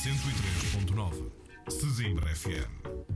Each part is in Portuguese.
103.9 Sesimbra FM.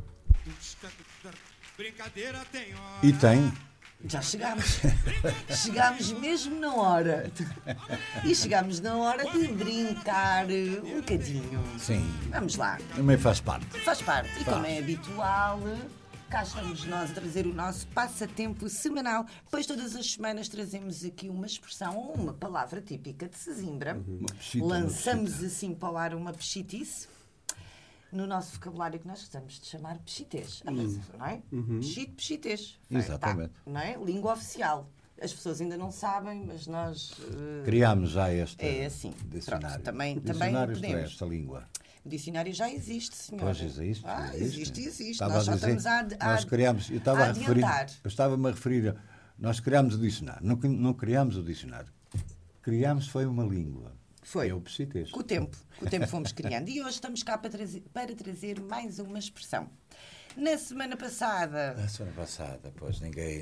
Brincadeira tem hora. E tem. Já chegámos. Chegámos mesmo na hora. E chegámos na hora de brincar um bocadinho. Sim. Vamos lá. Também faz parte. Faz parte. E como é habitual, cá estamos nós a trazer o nosso passatempo semanal. Pois todas as semanas trazemos aqui uma expressão ou uma palavra típica de Sesimbra. Lançamos assim para o ar uma pechitice. No nosso vocabulário que nós gostamos de chamar pechitez. Não é? Pechitez. Exatamente. Tá, não é? Língua oficial. As pessoas ainda não sabem, mas nós... Criámos já este é assim. dicionário. Pronto, também Dicionários podemos. desta língua. O dicionário já existe, senhor. Pois existe. Existe. Estava Nós só a dizer, estamos a nós criámos, eu estava a referir, adiantar. eu estava-me a referir, nós criámos o dicionário. Não criámos o dicionário. Criámos foi uma língua. Foi. É o pechitez. Com o tempo fomos criando. E hoje estamos cá para trazer mais uma expressão. Na semana passada... A semana passada, pois, ninguém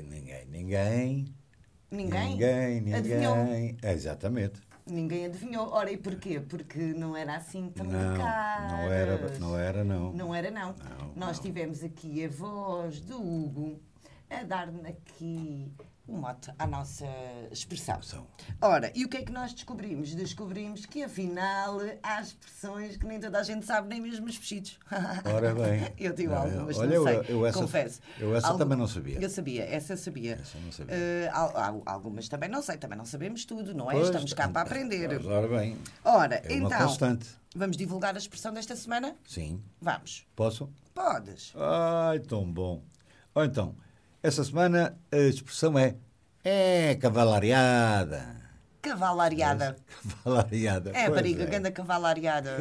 Adivinhou. Exatamente. Ninguém adivinhou. Ora, e porquê? Porque não era assim tão Não caras. Não era. Não. Nós tivemos aqui a voz do Hugo a dar-me aqui um mote à nossa expressão. Ora, e o que é que nós descobrimos? Descobrimos que, afinal, há expressões que nem toda a gente sabe, nem mesmo os pechitos. Ora bem. Eu digo algumas, olha, não sei, confesso. Eu essa também não sabia. Eu sabia, essa eu sabia. Essa não sabia. Algumas também não sei, também não sabemos tudo, não é? Pois, Estamos cá para aprender. Ora bem. Ora, É uma então, constante. vamos divulgar a expressão desta semana? Sim. Vamos. Posso? Podes. Ai, tão bom. Ou então, essa semana a expressão é cavalariada. Cavalariada. Cavalariada. É a pois bariga que anda cavalariada.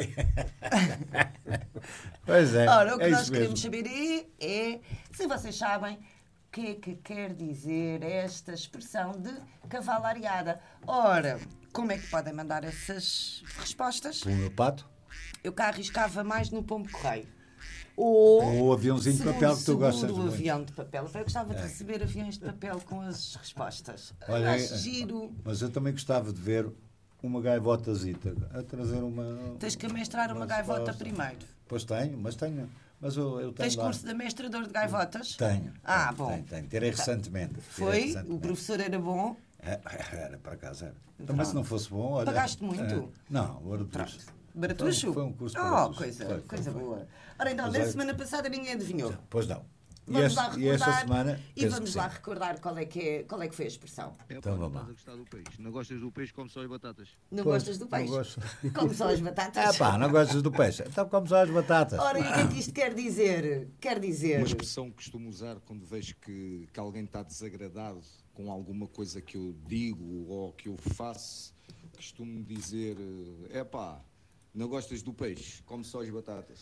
Pois é. Ora, o que é nós isso queremos mesmo. saber é se vocês sabem o que é que quer dizer esta expressão de cavalariada. Ora, como é que podem mandar essas respostas? O meu pato? Eu cá arriscava mais no pombo correio. Ou o aviãozinho de papel que tu gostas o muito. avião de papel. Eu gostava de receber aviões de papel com as respostas. Olha, Acho giro. Mas eu também gostava de ver uma gaivotazita a trazer uma... Tens que amestrar uma gaivota resposta. primeiro. Pois tenho. Mas eu tenho Tens lá. curso de amestrador de gaivotas? Tenho. Bom. Tenho. Tirei recentemente. Foi? O professor era bom? Era, para casa era. Também se não fosse bom, olha... Pagaste muito? Não, barato. Baratuxo? Foi um curso baratuxo. Coisa Foi. boa. Ora então, Mas na olha- semana passada ninguém adivinhou. Pois não. Vamos lá E esta recordar semana... e penso vamos que lá sim. recordar qual é que foi a expressão. Então vamos lá. Estás a gostar do peixe. Não gostas do peixe, come só as batatas. Não Pois, gostas do peixe? não gosto. Como só as batatas? Não gostas do peixe. Então como só as batatas. Ora, e o que é que isto quer dizer? Quer dizer... Uma expressão que costumo usar quando vejo que alguém está desagradado com alguma coisa que eu digo ou que eu faço, costumo dizer: não gostas do peixe, come só as batatas.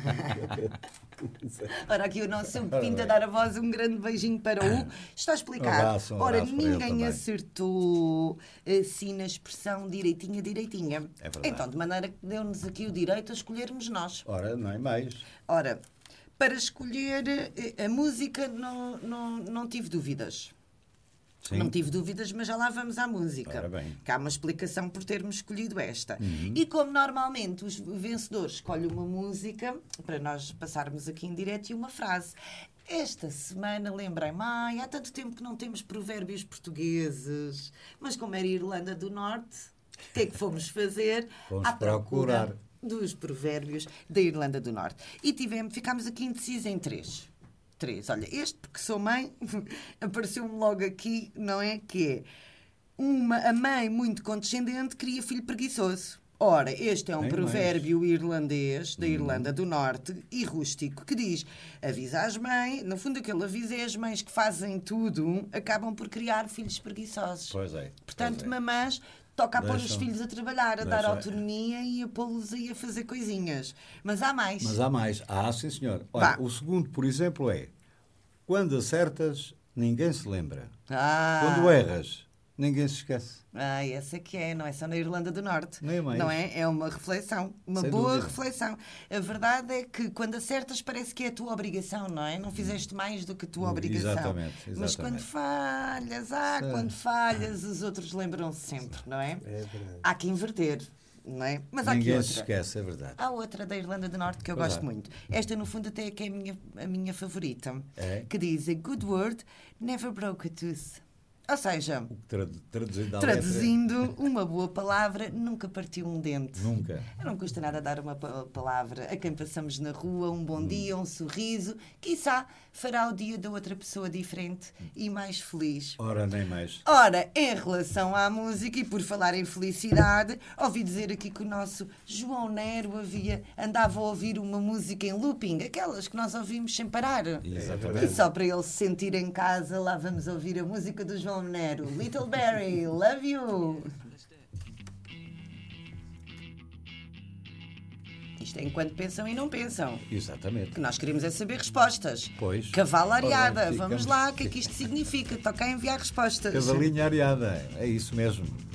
Ora, aqui o nosso Pinto a dar a voz, um grande beijinho para o... Está explicado. Um abraço Ora, para ele ninguém também. acertou assim na expressão direitinha. É verdade. Então, de maneira que deu-nos aqui o direito a escolhermos nós. Ora, não é mais. Ora, para escolher a música não tive dúvidas. Sim. Não tive dúvidas, mas já lá vamos à música. Ora bem. Que há uma explicação por termos escolhido esta. E como normalmente o vencedor escolhe uma música, para nós passarmos aqui em direto, e uma frase. Esta semana lembrei-me, há tanto tempo que não temos provérbios portugueses, mas como era Irlanda do Norte, o que é que fomos fazer? Fomos À procurar. procura dos provérbios da Irlanda do Norte. E ficámos aqui indecisos em três. Olha, este, porque sou mãe, apareceu-me logo aqui, não é? Que é a mãe muito condescendente cria filho preguiçoso. Ora, este é um Nem provérbio irlandês, da Irlanda do Norte, e rústico, que diz: avisa às mães, no fundo aquele aviso é as mães que fazem tudo, acabam por criar filhos preguiçosos. Pois é. Portanto, mamãs, toca a pôr os Deixam- filhos a trabalhar, a dar deixam- autonomia e a pô-los aí a fazer coisinhas. Mas há mais. Mas há mais. Sim, senhor. Olha, Vá. o segundo, por exemplo, é: quando acertas, ninguém se lembra. Quando erras, ninguém se esquece. Essa que é, não é só na Irlanda do Norte. Nem mais. Não é? É uma reflexão, uma Sem boa dúvida. reflexão. A verdade é que quando acertas parece que é a tua obrigação, não é? Não fizeste mais do que a tua obrigação. Exatamente. Mas quando falhas, Sim. quando falhas, os outros lembram-se sempre, não é? É verdade. Há que inverter. não é? Mas há aqui Ninguém outra. se esquece, é verdade. Há outra da Irlanda do Norte que eu Pois gosto é. muito. Esta, no fundo, até é que é a minha favorita. É? Que diz: A good word never broke a tooth. Ou seja, Traduzindo à traduzindo, uma boa palavra nunca partiu um dente. letra, nunca. Não custa nada dar uma palavra a quem passamos na rua, um bom dia, um sorriso. Quiçá fará o dia da outra pessoa diferente e mais feliz. Ora, nem mais. Ora, em relação à música, e por falar em felicidade, ouvi dizer aqui que o nosso João Nero andava a ouvir uma música em looping, aquelas que nós ouvimos sem parar. E Exatamente. só para ele se sentir em casa, lá vamos ouvir a música do João Nero. Little Barry, love you! Isto é enquanto pensam e não pensam. Exatamente. O que nós queremos é saber respostas. Pois. Cavalariada. Ora, Vamos lá, o que é que isto significa? Toca a enviar respostas. Cavalinha areada, é isso mesmo.